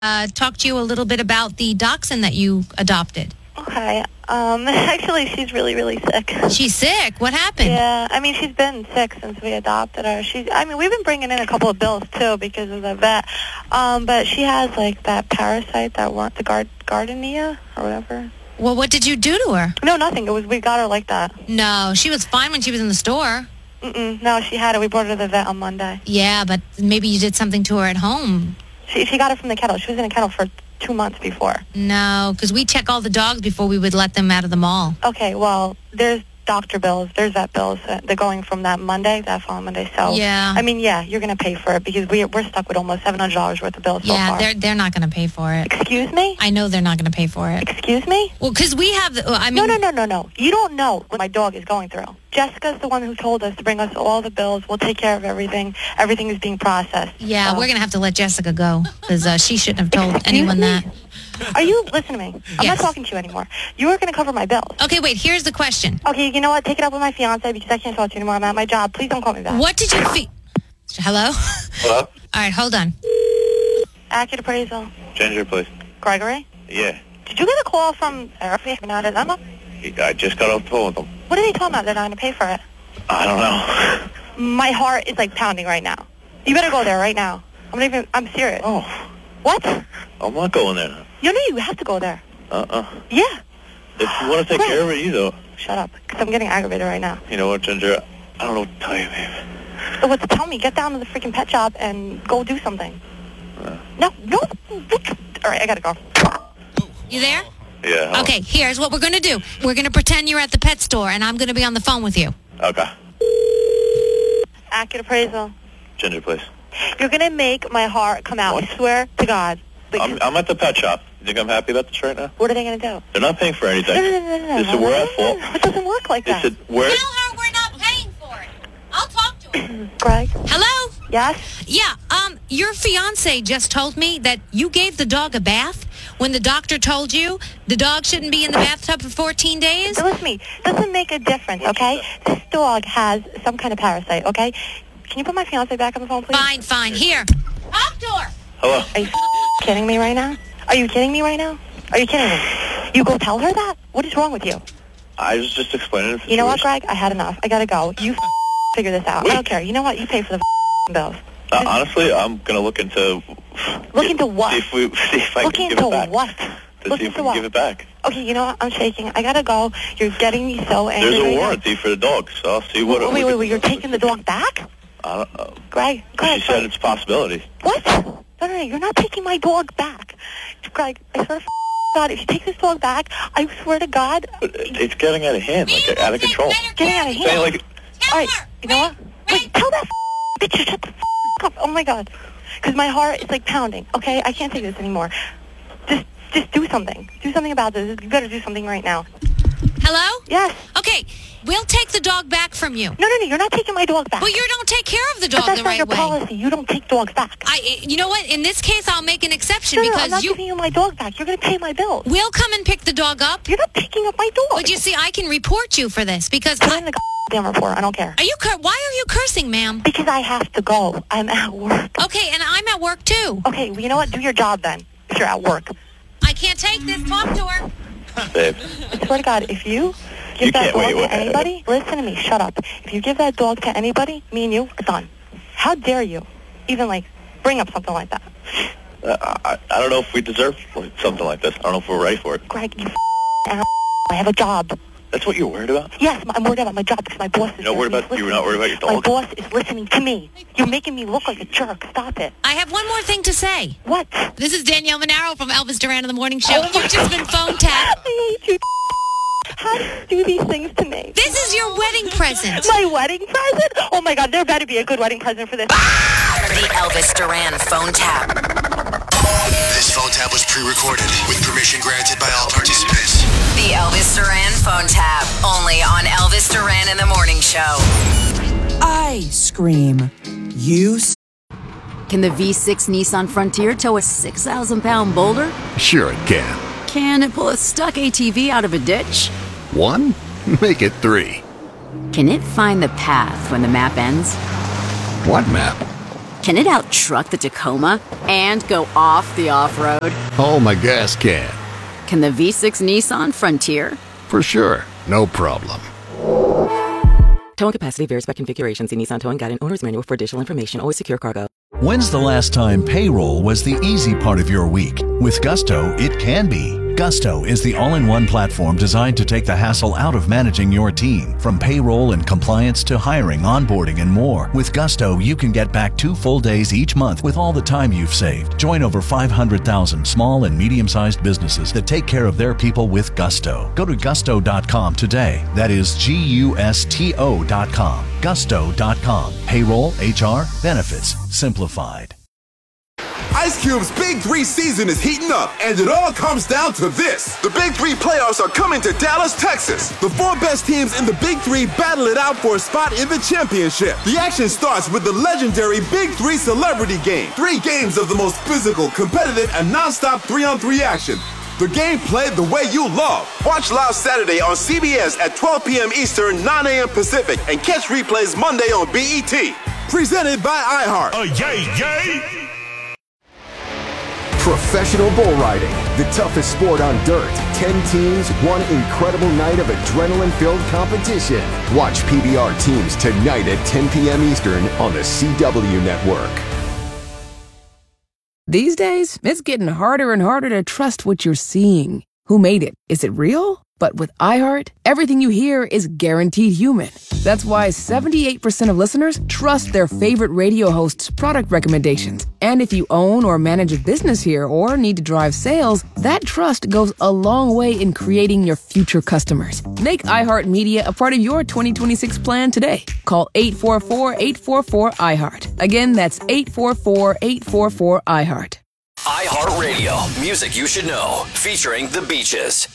talk to you a little bit about the dachshund that you adopted. Okay. Actually, she's really, really sick. She's sick? What happened? Yeah, I mean, she's been sick since we adopted her. We've been bringing in a couple of bills, too, because of the vet. But she has, like, that parasite, the Gardenia, or whatever. Well, what did you do to her? No, nothing. We got her like that. No, she was fine when she was in the store. No, she had it. We brought her to the vet on Monday. Yeah, but maybe you did something to her at home. She got it from the kennel. She was in a kennel for 2 months before. No, because we check all the dogs before we would let them out of the mall. Okay, well, there's doctor bills, there's vet bills. They're going from that following Monday. So, yeah. I mean, yeah, you're going to pay for it because we're stuck with almost $700 worth of bills so far. Yeah, they're not going to pay for it. Excuse me? I know they're not going to pay for it. Excuse me? Well, because we have... No. You don't know what my dog is going through. Jessica's the one who told us to bring us all the bills. We'll take care of everything. Everything is being processed. Yeah, we're going to have to let Jessica go because she shouldn't have told anyone that. Are you listening to me? I'm not talking to you anymore. You are going to cover my bills. Okay, wait, here's the question. Okay, you know what? Take it up with my fiance because I can't talk to you anymore. I'm at my job. Please don't call me back. What did you Hello? Hello? All right, hold on. Accurate appraisal. Ginger, please. Gregory? Yeah. Did you get a call from Therapy? I just got off the phone with them. What are they talking about? They're not going to pay for it. I don't know. My heart is like pounding right now. You better go there right now. I'm serious. Oh. What? I'm not going there now. You have to go there. Yeah. If you want to take care of it, you do. Shut up, because I'm getting aggravated right now. You know what, Ginger? I don't know what to tell you, babe. So what to tell me? Get down to the freaking pet shop and go do something. No. All right, I gotta go. You there? Yeah. Okay, here's what we're going to do. We're going to pretend you're at the pet store, and I'm going to be on the phone with you. Okay. Accurate appraisal. Ginger, please. You're going to make my heart come out. What? I swear to God. I'm at the pet shop. You think I'm happy about this right now? What are they going to do? They're not paying for anything. No. They said we're at fault. It doesn't work like that. They said we're... Tell her we're not paying for it. I'll talk to her. Greg? Hello? Yes? Yeah, your fiance just told me that you gave the dog a bath when the doctor told you the dog shouldn't be in the bathtub for 14 days? So listen to me. Doesn't make a difference, okay? This dog has some kind of parasite, okay? Can you put my fiance back on the phone, please? Fine. Here. Talk to her. Hello? Are you kidding me right now? Are you kidding me right now? Are you kidding me? You go tell her that? What is wrong with you? I was just explaining the situation. You know what, Greg? I had enough. I gotta go. You figure this out. Wait. I don't care. You know what? You pay for the bills. Honestly, I'm going to look into... Look into what? See if I can give it back. What? To see if we can give it back. Okay, you know what? I'm shaking. I gotta go. You're getting me so angry. There's a warranty for the dog, so I'll see what... Wait. You're taking the dog back? I don't know. Greg. She said it's a possibility. What? No. You're not taking my dog back. Greg, I swear to God, if you take this dog back, I swear to God... But it's getting out of hand, like out of control. Getting out of hand? Saying, like... All right, you know what? Wait, tell that bitch to shut the up. Oh, my God. Because my heart is, like, pounding, okay? I can't take this anymore. Just do something. Do something about this. You better do something right now. Hello? Yes. Okay, we'll take the dog back from you. No, you're not taking my dog back. Well, you don't take care of the dog the right way. But that's not your policy. You don't take dogs back. You know what? In this case, I'll make an exception No, because I'm not giving you my dog back. You're going to pay my bill. We'll come and pick the dog up. You're not picking up my dog. But you see, I can report you for this because... Put in the damn report. I don't care. Why are you cursing, ma'am? Because I have to go. I'm at work. Okay, and I'm at work, too. Okay, well, you know what? Do your job then, if you're at work. I can't take this. Talk to her. Babe. I swear to God, if you give that dog to anybody, listen to me, shut up. If you give that dog to anybody, me and you are done. How dare you even, like, bring up something like that? I don't know if we deserve something like this. I don't know if we're ready for it. Greg, you ass. I have a job. That's what you're worried about? Yes, I'm worried about my job because my boss is... You're not worried about your dog? My boss is listening to me. You're making me look like a jerk. Stop it. I have one more thing to say. What? This is Danielle Monaro from Elvis Duran in the Morning Show. You've just been phone tapped. I hate you. How do you do these things to me? This is your wedding present. My wedding present? Oh, my God, there better be a good wedding present for this. The Elvis Duran phone tap. This phone tap was pre-recorded with permission granted by all participants. The Elvis Duran phone tap. Only on Elvis Duran in the Morning Show. I scream. You Can the V6 Nissan Frontier tow a 6,000-pound boulder? Sure it can. Can it pull a stuck ATV out of a ditch? 1? Make it 3. Can it find the path when the map ends? What map? Can it out-truck the Tacoma and go off the off-road? Oh, my gas can. Can the V6 Nissan Frontier? For sure. No problem. Towing capacity varies by configuration. See Nissan Towing Guide and Owner's Manual for additional information. Always secure cargo. When's the last time payroll was the easy part of your week? With Gusto, it can be. Gusto is the all-in-one platform designed to take the hassle out of managing your team. From payroll and compliance to hiring, onboarding, and more. With Gusto, you can get back 2 full days each month with all the time you've saved. Join over 500,000 small and medium-sized businesses that take care of their people with Gusto. Go to gusto.com today. That is Gusto.com. Gusto.com. Payroll, HR, benefits, simplified. Ice Cube's Big 3 season is heating up, and it all comes down to this. The Big 3 playoffs are coming to Dallas, Texas. The 4 best teams in the Big 3 battle it out for a spot in the championship. The action starts with the legendary Big 3 Celebrity Game. 3 games of the most physical, competitive, and non-stop 3-on-3 action. The game played the way you love. Watch live Saturday on CBS at 12 p.m. Eastern, 9 a.m. Pacific, and catch replays Monday on BET. Presented by iHeart. Yay! Professional bull riding, the toughest sport on dirt. 10 teams, one incredible night of adrenaline-filled competition. Watch PBR teams tonight at 10 p.m. Eastern on the CW Network. These days, it's getting harder and harder to trust what you're seeing. Who made it? Is it real? But with iHeart, everything you hear is guaranteed human. That's why 78% of listeners trust their favorite radio host's product recommendations. And if you own or manage a business here or need to drive sales, that trust goes a long way in creating your future customers. Make iHeartMedia a part of your 2026 plan today. Call 844-844-iHeart. Again, that's 844-844-iHeart. iHeartRadio, music you should know, featuring The Beaches.